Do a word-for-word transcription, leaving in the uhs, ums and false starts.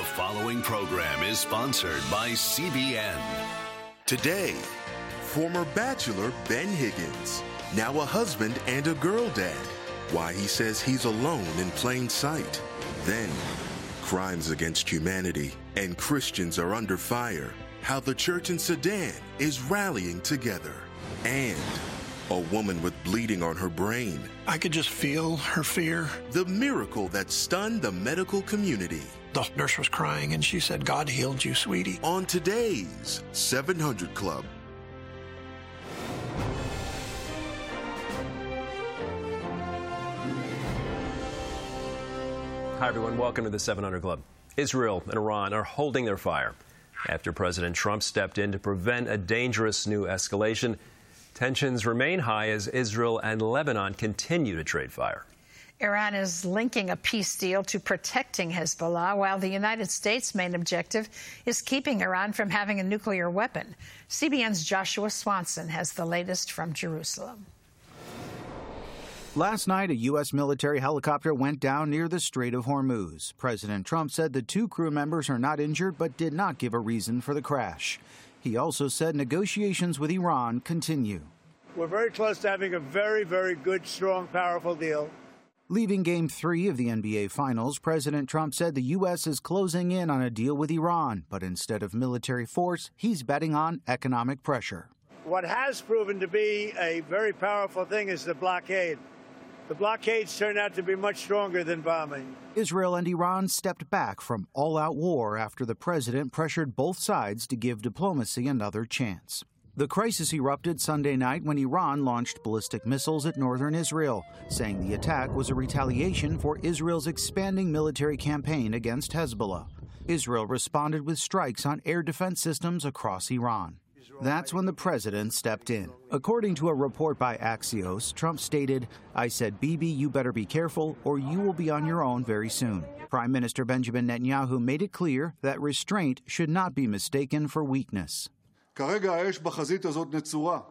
following program is sponsored by C B N. Today, former bachelor Ben Higgins, now a husband and a girl dad. Why he says he's alone in plain sight. Then, crimes against humanity and Christians are under fire. How the church in Sudan is rallying together. And a woman with bleeding on her brain. I could just feel her fear. The miracle that stunned the medical community. The nurse was crying and she said, "God healed you, sweetie." On today's seven hundred Club. Hi, everyone. Welcome to the seven hundred Club. Israel and Iran are holding their fire after President Trump stepped in to prevent a dangerous new escalation. Tensions remain high as Israel and Lebanon continue to trade fire. Iran is linking a peace deal to protecting Hezbollah, while the United States' main objective is keeping Iran from having a nuclear weapon. C B N's Joshua Swanson has the latest from Jerusalem. Last night, a U S military helicopter went down near the Strait of Hormuz. President Trump said the two crew members are not injured but did not give a reason for the crash. He also said negotiations with Iran continue. We're very close to having a very, very good, strong, powerful deal. Leaving Game three of the N B A Finals, President Trump said the U S is closing in on a deal with Iran, but instead of military force, he's betting on economic pressure. What has proven to be a very powerful thing is the blockade. The blockades turned out to be much stronger than bombing. Israel and Iran stepped back from all-out war after the president pressured both sides to give diplomacy another chance. The crisis erupted Sunday night when Iran launched ballistic missiles at northern Israel, saying the attack was a retaliation for Israel's expanding military campaign against Hezbollah. Israel responded with strikes on air defense systems across Iran. That's when the president stepped in. According to a report by Axios, Trump stated, "I said, Bibi, you better be careful or you will be on your own very soon." Prime Minister Benjamin Netanyahu made it clear that restraint should not be mistaken for weakness.